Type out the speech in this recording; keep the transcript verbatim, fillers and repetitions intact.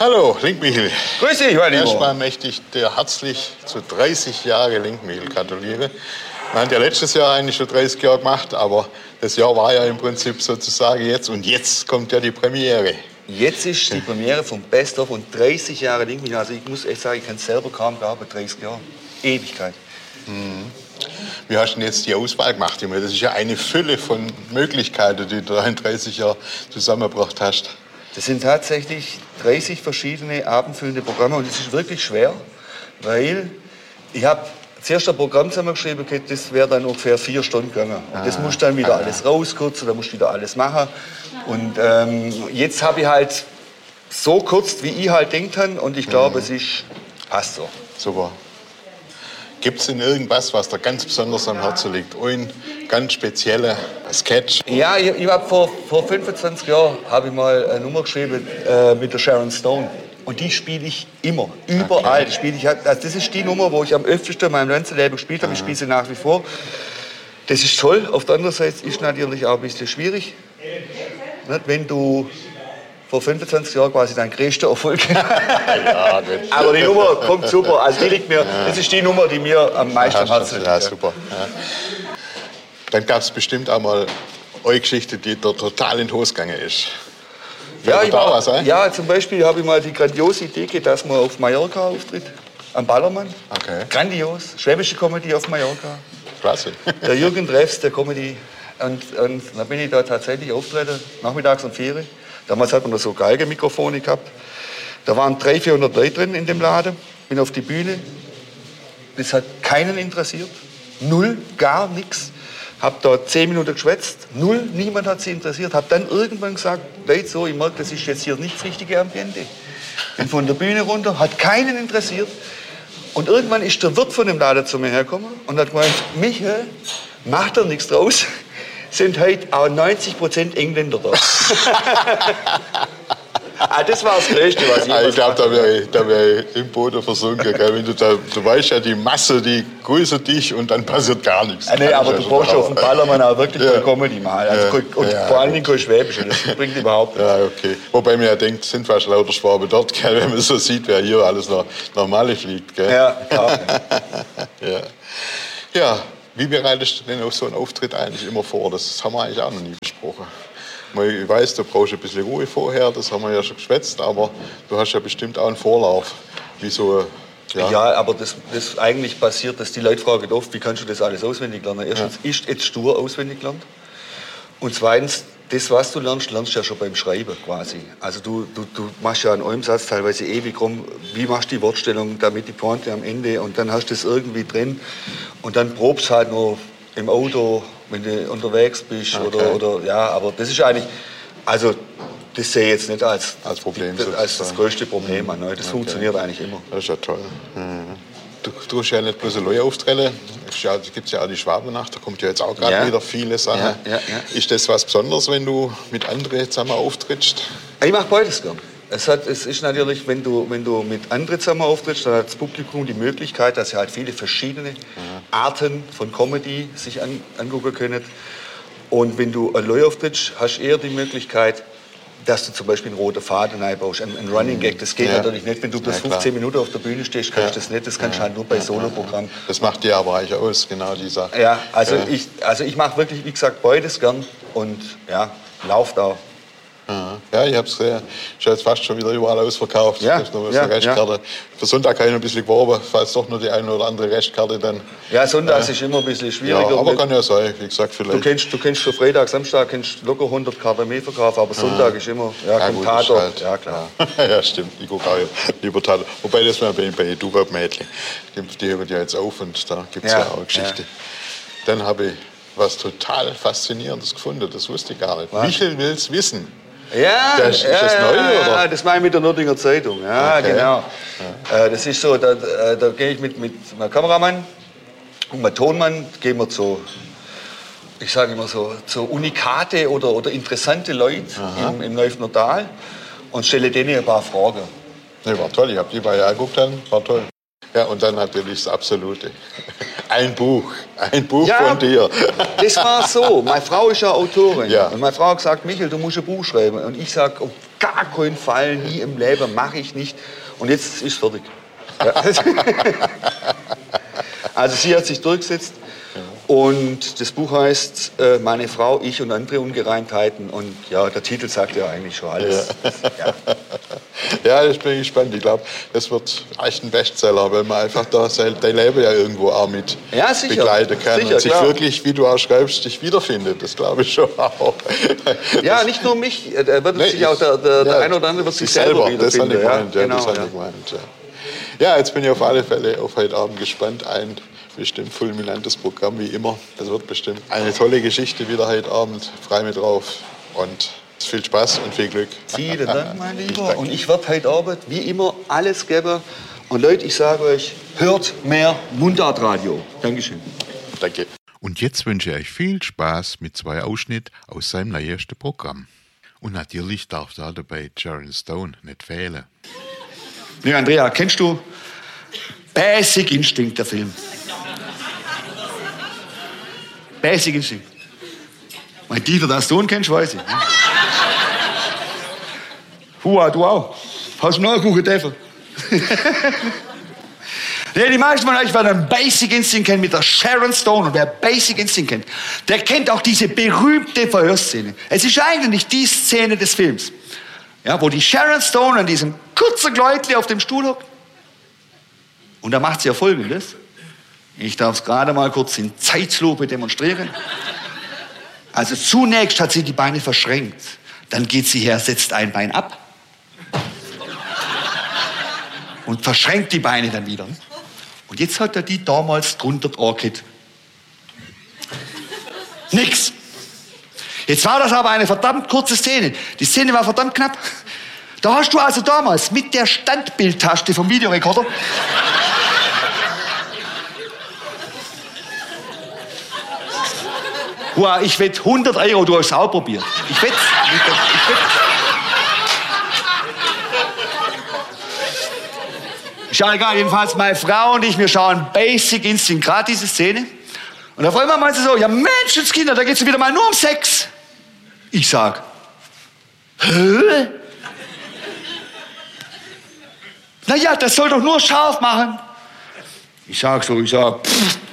Hallo, Linkmichel. Grüß dich, mein Lieber. Erstmal möchte ich dir herzlich zu dreißig Jahre Linkmichel gratulieren. Wir haben ja letztes Jahr eigentlich schon dreißig Jahre gemacht, aber das Jahr war ja im Prinzip sozusagen jetzt. Und jetzt kommt ja die Premiere. Jetzt ist die Premiere vom Best of und dreißig Jahre Linkmichel. Also ich muss echt sagen, ich kann es selber kaum glauben, dreißig Jahre. Ewigkeit. Mhm. Wie hast du denn jetzt die Auswahl gemacht? Das ist ja eine Fülle von Möglichkeiten, die du in dreißig Jahren zusammengebracht hast. Das sind tatsächlich dreißig verschiedene abendfüllende Programme und es ist wirklich schwer, weil ich habe zuerst ein Programm zusammengeschrieben, das wäre dann ungefähr vier Stunden gegangen. Und das musst du dann wieder alles rauskürzen, da musst du wieder alles machen. Und ähm, jetzt habe ich halt so kurz, wie ich halt denkt habe, und ich glaube, mhm. es ist, passt so. Super. Gibt es denn irgendwas, was dir ganz besonders am Herzen liegt? Ein ganz spezieller Sketch? Ja, ich, ich habe vor, vor fünfundzwanzig Jahren habe ich mal eine Nummer geschrieben äh, mit der Sharon Stone. Und die spiele ich immer, überall. Okay. Spiele ich, also das ist die Nummer, wo ich am öftesten in meinem ganzen Leben gespielt habe. Ich spiele sie nach wie vor. Das ist toll. Auf der anderen Seite ist es natürlich auch ein bisschen schwierig. Nicht, wenn du vor fünfundzwanzig Jahren quasi dein größter Erfolg. Ja, aber die Nummer kommt super. Also die liegt mir, ja. Das ist die Nummer, die mir am meisten am Herzen liegt. Ja, super. Ja. Dann gab es bestimmt auch mal eine Geschichte, die dir total in die Hose gegangen ist. Ja, ich war, was, eh? ja, zum Beispiel habe ich mal die grandiose Idee gehabt, dass man auf Mallorca auftritt, am Ballermann. Okay. Grandios, schwäbische Comedy auf Mallorca. Klasse. Der Jürgen Treffs, der Comedy. Und, und dann bin ich da tatsächlich auftreten, nachmittags um vier. Damals hat man noch so Geigenmikrofone gehabt. Da waren dreihundert, vierhundert Leute drin in dem Laden. Bin auf die Bühne. Das hat keinen interessiert. Null, gar nichts. Hab da zehn Minuten geschwätzt. Null, niemand hat sie interessiert. Hab dann irgendwann gesagt, Leute, so, ich merke, das ist jetzt hier nicht das richtige Ambiente. Bin von der Bühne runter, hat keinen interessiert. Und irgendwann ist der Wirt von dem Laden zu mir hergekommen und hat gemeint, Michael, macht da nichts draus. Sind heute auch neunzig Prozent Engländer da. Ah, das war das Größte, was ich ah, Ich glaube, da wäre ich, wär ich im Boden versunken. Gell? Wenn du, da, du weißt ja, die Masse, die grüßt dich und dann passiert gar nichts. Ah, nee, aber du brauchst auf dem Ballermann auch wirklich ja. Comedy machen. Also, ja. Und ja, vor allen Dingen kein Schwäbisch. Das bringt überhaupt nichts. Ja, okay. Wobei man ja denkt, sind fast lauter Schwaben dort, gell? Wenn man so sieht, wer hier alles noch normal fliegt. Gell? Ja, klar. ja. ja, wie bereitest du denn auf so einen Auftritt eigentlich immer vor? Das haben wir eigentlich auch noch nie besprochen. Ich weiß, du brauchst ein bisschen Ruhe vorher, das haben wir ja schon geschwätzt, aber du hast ja bestimmt auch einen Vorlauf. Wie so, ja. ja, aber das, das eigentlich passiert, dass die Leute fragen oft, wie kannst du das alles auswendig lernen? Erstens ja. ist jetzt stur auswendig gelernt. Und zweitens, das, was du lernst, lernst du ja schon beim Schreiben quasi. Also du, du, du machst ja an einem Satz teilweise ewig rum, wie machst du die Wortstellung, damit die Pointe am Ende und dann hast du das irgendwie drin und dann probst halt noch im Auto, wenn du unterwegs bist okay. oder, oder ja, aber das ist eigentlich, also das sehe ich jetzt nicht als, als Problem, das, als das größte Problem an. Das okay. funktioniert eigentlich immer. Das ist ja toll. Mhm. Du tust ja nicht bloß eine Auftritte, es ja, gibt ja auch die Schwabennacht, da kommt ja jetzt auch gerade ja. wieder viele Sachen. Ja, ja, ja. Ist das was Besonderes, wenn du mit anderen zusammen auftrittst? Ich mache beides gern. Es, hat, es ist natürlich, wenn du, wenn du mit anderen zusammen auftrittst, dann hat das Publikum die Möglichkeit, dass sie halt viele verschiedene mhm. Arten von Comedy sich an, angucken können. Und wenn du allein auftrittst, hast du eher die Möglichkeit, dass du zum Beispiel einen roten Faden einbaust, einen, einen Running Gag. Das geht ja. natürlich nicht, wenn du bis ja, fünfzehn Minuten auf der Bühne stehst, kannst du ja. das nicht. Das kannst du ja. halt nur bei ja. Soloprogrammen. Das macht dir aber eigentlich aus, genau die Sache. Ja, also ja. ich, also ich mache wirklich, wie gesagt, beides gern und ja, lauft auch. Ja, ich habe es gesehen. Ist jetzt fast schon wieder überall ausverkauft. Ja, noch ja, eine Restkarte. Ja. Für Sonntag habe ich noch ein bisschen geworben, falls doch nur die eine oder andere Restkarte dann. Ja, Sonntag äh, ist immer ein bisschen schwieriger. Ja, aber kann ja sein, wie gesagt, vielleicht. Du kennst, du kennst für Freitag, Samstag kennst locker hundert Karten mehr verkaufen, aber Sonntag ah. ist immer, ja, ja kommt Tatort. Halt, ja, klar. Ja, stimmt, ich gucke auch lieber Tatort. Wobei, das war bei, bei Duwab-Mädchen. Die, die hören ja jetzt auf und da gibt es ja. ja auch eine Geschichte. Ja. Dann habe ich was total Faszinierendes gefunden, das wusste ich gar nicht. Was? Michael will's wissen. Ja, das, ist das ja, neu, ja, oder? Ja, das mache ich mit der Nürtinger Zeitung. Ja, okay. genau. Ja. Äh, das ist so, da, da gehe ich mit, mit meinem Kameramann und meinem Tonmann, gehen wir zu, ich sage immer so, zu Unikate oder, oder interessante Leute im, im Neufener Tal und stelle denen ein paar Fragen. Nee, war toll, ich habe die bei ja geguckt, war toll. Ja, und dann natürlich das Absolute. Ein Buch, ein Buch ja, von dir. Das war so. Meine Frau ist ja Autorin. Ja. Und meine Frau hat gesagt, Michael, du musst ein Buch schreiben. Und ich sage, oh, gar keinen Fall, nie im Leben, mache ich nicht. Und jetzt ist es fertig. Ja. Also sie hat sich durchgesetzt. Und das Buch heißt äh, Meine Frau, ich und andere Ungereimtheiten. Und ja, der Titel sagt ja eigentlich schon alles. Ja, ja. Ja, ich bin gespannt. Ich glaube, das wird echt ein Bestseller, weil man einfach da sein dein Leben ja irgendwo auch mit ja, sicher, begleiten kann sicher, und sich klar. wirklich, wie du auch schreibst, dich wiederfindet. Das glaube ich schon auch. Ja, nicht nur mich. Da wird Nee, sich auch der, der, ja, der ein oder andere wird sich selber, selber das wiederfinden. habe ich gemeint, ja, ja, genau, das habe ja. ich gemeint, ja. Ja, jetzt bin ich auf alle Fälle auf heute Abend gespannt. Ein bestimmt fulminantes Programm wie immer. Das wird bestimmt eine tolle Geschichte wieder heute Abend. Frei mit drauf und viel Spaß und viel Glück. Vielen Dank, mein Lieber. Und ich werde heute Abend wie immer alles geben. Und Leute, ich sage euch, hört mehr Mundartradio. Dankeschön. Danke. Und jetzt wünsche ich euch viel Spaß mit zwei Ausschnitten aus seinem neuesten Programm. Und natürlich darf da dabei Sharon Stone nicht fehlen. Nee, Andrea, kennst du Basic Instinct, der Film? Basic Instinct. Mein Dieter, das Sohn kennst, weiß ich. Hua, du auch. Hast du noch einen Kuchen dafür? Nee, die meisten von euch werden Basic Instinct kennen mit der Sharon Stone. Und wer Basic Instinct kennt, der kennt auch diese berühmte Verhörszene. Es ist eigentlich die Szene des Films, ja, wo die Sharon Stone an diesem kurzen Gläutli auf dem Stuhl hockt. Und da macht sie ja Folgendes. Ich darf es gerade mal kurz in Zeitlupe demonstrieren. Also zunächst hat sie die Beine verschränkt. Dann geht sie her, setzt ein Bein ab. Und verschränkt die Beine dann wieder. Und jetzt hat er die damals drunter Orchid. Nix. Jetzt war das aber eine verdammt kurze Szene. Die Szene war verdammt knapp. Da hast du also damals mit der Standbildtaste vom Videorekorder Hua, ich wette hundert Euro, du hast es auch probiert. Ich wette. Ich wette. Ist ja egal, jedenfalls meine Frau und ich, wir schauen Basic Instinct, gerade diese Szene. Und auf einmal meint sie so, ja Menschenskinder, da geht es wieder mal nur um Sex. Ich sag, hä? Na ja, das soll doch nur scharf machen. Ich sag so, ich sag, pff.